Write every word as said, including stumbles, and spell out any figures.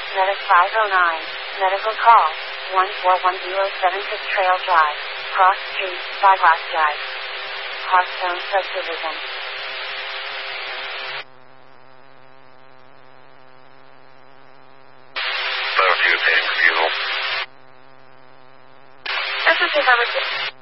Medic five oh nine. Medical call. one four one zero seven six Trail Drive. Cross Street, Bypass Drive. Hearthstone Subdivision. Fairview, Phoenix, Fuel. This is December sixth.